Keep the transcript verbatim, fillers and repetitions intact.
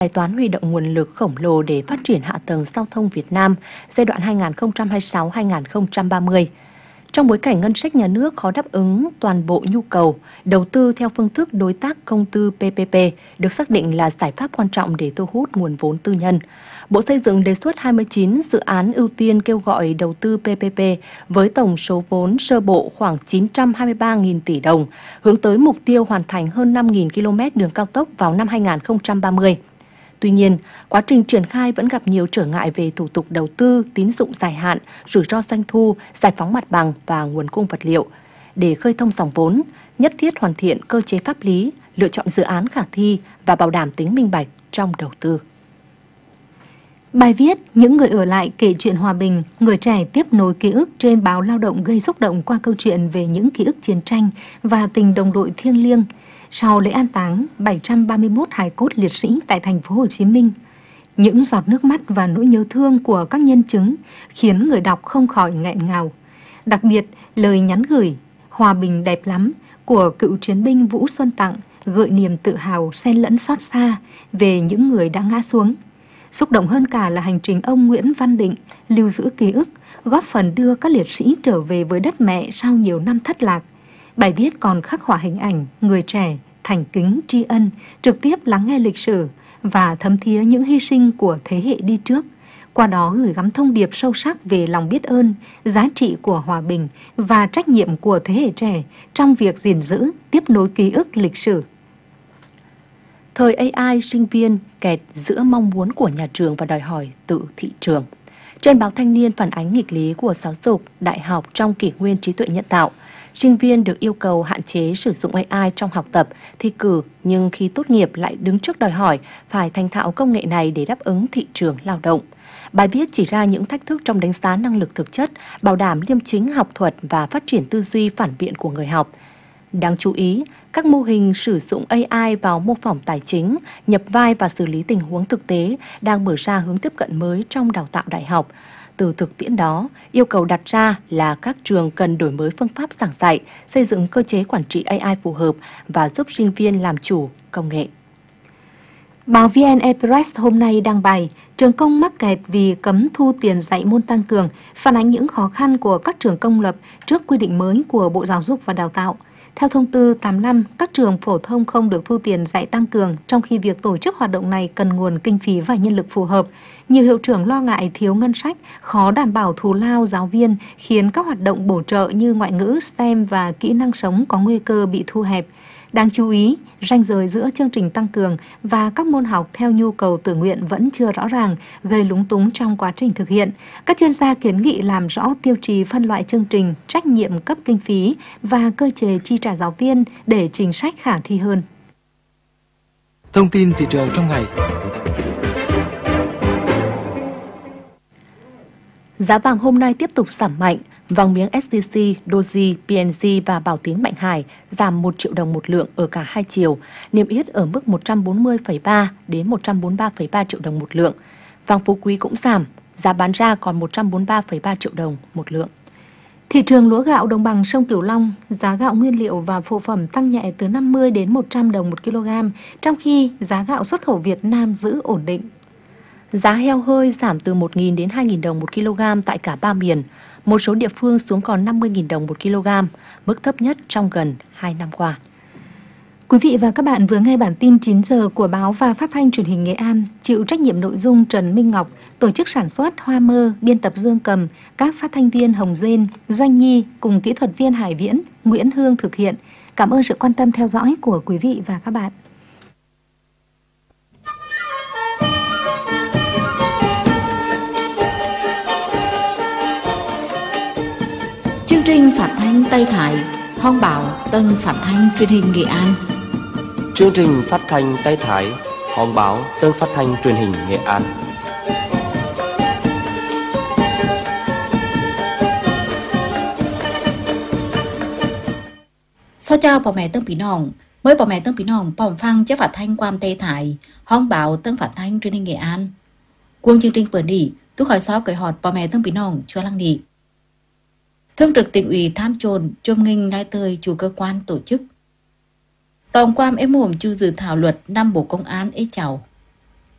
Bài toán huy động nguồn lực khổng lồ để phát triển hạ tầng giao thông Việt Nam giai đoạn hai nghìn không trăm hai mươi sáu đến hai nghìn không trăm ba mươi. Trong bối cảnh ngân sách nhà nước khó đáp ứng toàn bộ nhu cầu, đầu tư theo phương thức đối tác công tư pê pê pê được xác định là giải pháp quan trọng để thu hút nguồn vốn tư nhân. Bộ Xây dựng đề xuất hai mươi chín dự án ưu tiên kêu gọi đầu tư pê pê pê với tổng số vốn sơ bộ khoảng chín trăm hai mươi ba nghìn tỷ đồng, hướng tới mục tiêu hoàn thành hơn năm nghìn ki lô mét đường cao tốc vào năm hai nghìn không trăm ba mươi. Tuy nhiên, quá trình triển khai vẫn gặp nhiều trở ngại về thủ tục đầu tư, tín dụng dài hạn, rủi ro doanh thu, giải phóng mặt bằng và nguồn cung vật liệu. Để khơi thông dòng vốn, nhất thiết hoàn thiện cơ chế pháp lý, lựa chọn dự án khả thi và bảo đảm tính minh bạch trong đầu tư. Bài viết Những người ở lại kể chuyện hòa bình, người trẻ tiếp nối ký ức trên báo Lao động gây xúc động qua câu chuyện về những ký ức chiến tranh và tình đồng đội thiêng liêng. Sau lễ an táng bảy trăm ba mươi mốt hài cốt liệt sĩ tại thành phố Hồ Chí Minh, những giọt nước mắt và nỗi nhớ thương của các nhân chứng khiến người đọc không khỏi nghẹn ngào. Đặc biệt, lời nhắn gửi "Hòa bình đẹp lắm" của cựu chiến binh Vũ Xuân Tặng gợi niềm tự hào xen lẫn xót xa về những người đã ngã xuống. Xúc động hơn cả là hành trình ông Nguyễn Văn Định lưu giữ ký ức, góp phần đưa các liệt sĩ trở về với đất mẹ sau nhiều năm thất lạc. Bài viết còn khắc họa hình ảnh người trẻ thành kính tri ân, trực tiếp lắng nghe lịch sử và thấm thía những hy sinh của thế hệ đi trước, qua đó gửi gắm thông điệp sâu sắc về lòng biết ơn, giá trị của hòa bình và trách nhiệm của thế hệ trẻ trong việc gìn giữ, tiếp nối ký ức lịch sử. Thời a i, sinh viên kẹt giữa mong muốn của nhà trường và đòi hỏi tự thị trường. Trên báo Thanh niên phản ánh nghịch lý của giáo dục, đại học trong kỷ nguyên trí tuệ nhân tạo. Sinh viên được yêu cầu hạn chế sử dụng a i trong học tập, thi cử, nhưng khi tốt nghiệp lại đứng trước đòi hỏi phải thành thạo công nghệ này để đáp ứng thị trường lao động. Bài viết chỉ ra những thách thức trong đánh giá năng lực thực chất, bảo đảm liêm chính học thuật và phát triển tư duy phản biện của người học. Đáng chú ý, các mô hình sử dụng a i vào mô phỏng tài chính, nhập vai và xử lý tình huống thực tế đang mở ra hướng tiếp cận mới trong đào tạo đại học. Từ thực tiễn đó, yêu cầu đặt ra là các trường cần đổi mới phương pháp giảng dạy, xây dựng cơ chế quản trị a i phù hợp và giúp sinh viên làm chủ công nghệ. Báo vê en Express hôm nay đăng bài trường công mắc kẹt vì cấm thu tiền dạy môn tăng cường, phản ánh những khó khăn của các trường công lập trước quy định mới của Bộ Giáo dục và Đào tạo. Theo thông tư tám mươi lăm, các trường phổ thông không được thu tiền dạy tăng cường, trong khi việc tổ chức hoạt động này cần nguồn kinh phí và nhân lực phù hợp. Nhiều hiệu trưởng lo ngại thiếu ngân sách, khó đảm bảo thù lao giáo viên, khiến các hoạt động bổ trợ như ngoại ngữ, STEM và kỹ năng sống có nguy cơ bị thu hẹp. Đáng chú ý, ranh giới giữa chương trình tăng cường và các môn học theo nhu cầu tự nguyện vẫn chưa rõ ràng, gây lúng túng trong quá trình thực hiện. Các chuyên gia kiến nghị làm rõ tiêu chí phân loại chương trình, trách nhiệm cấp kinh phí và cơ chế chi trả giáo viên để chính sách khả thi hơn. Thông tin thị trường trong ngày. Giá vàng hôm nay tiếp tục giảm mạnh. Vàng miếng ét gi xê, Doji, pê en giê và Bảo Tín Mạnh Hải giảm một triệu đồng một lượng ở cả hai chiều, niêm yết ở mức một trăm bốn mươi phẩy ba đến một trăm bốn mươi ba phẩy ba triệu đồng một lượng. Vàng phú quý cũng giảm, giá bán ra còn một trăm bốn mươi ba phẩy ba triệu đồng một lượng. Thị trường lúa gạo đồng bằng sông Cửu Long, giá gạo nguyên liệu và phụ phẩm tăng nhẹ từ năm mươi đến một trăm đồng một kg, trong khi giá gạo xuất khẩu Việt Nam giữ ổn định. Giá heo hơi giảm từ một nghìn đến hai nghìn đồng một kg tại cả ba miền. Một số địa phương xuống còn năm mươi nghìn đồng một kg, mức thấp nhất trong gần hai năm qua. Quý vị và các bạn vừa nghe bản tin chín giờ của báo và phát thanh truyền hình Nghệ An, chịu trách nhiệm nội dung Trần Minh Ngọc, tổ chức sản xuất Hoa Mơ, biên tập Dương Cầm, các phát thanh viên Hồng Dên, Doanh Nhi cùng kỹ thuật viên Hải Viễn, Nguyễn Hương thực hiện. Cảm ơn sự quan tâm theo dõi của quý vị và các bạn. Chương trình phát thanh Tây Thái, Hòn Bảo, Tân phát thanh truyền hình Nghệ An. Chương trình phát thanh Tây Thái, Hòn Bảo, Tân phát thanh truyền hình Nghệ An. Sau chào bà mẹ Tân Pí Nòng, mới bà mẹ Tân Pí Nòng bỏng phăng chế phát thanh quam Tây Thái, Hòn Bảo, Tân phát thanh truyền hình Nghệ An. Quân chương trình bữa nỉ, tôi khỏi xóa cởi họt bà mẹ Tân Pí Nòng chưa lăng nỉ. Thương trực tỉnh ủy tham trồn chôm nghinh ngay tơi chủ cơ quan tổ chức. Tổng quan ếm mồm chu dự thảo luật năm Bộ Công an ế chào.